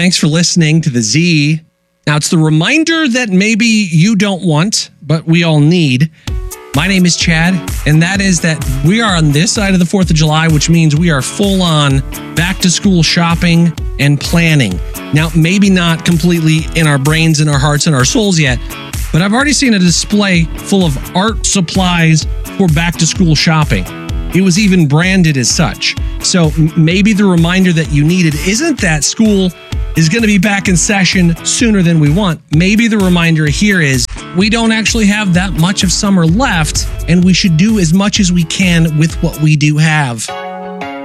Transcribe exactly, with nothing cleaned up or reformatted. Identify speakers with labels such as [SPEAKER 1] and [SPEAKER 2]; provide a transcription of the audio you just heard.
[SPEAKER 1] Thanks for listening to the Z. Now, it's the reminder that maybe you don't want, but we all need. My name is Chad, and that is that we are on this side of the fourth of July, which means we are full on back to school shopping and planning. Now, maybe not completely in our brains and our hearts and our souls yet, but I've already seen a display full of art supplies for back to school shopping. It was even branded as such. So maybe the reminder that you needed isn't that school is going to be back in session sooner than we want. Maybe the reminder here is we don't actually have that much of summer left, and we should do as much as we can with what we do have.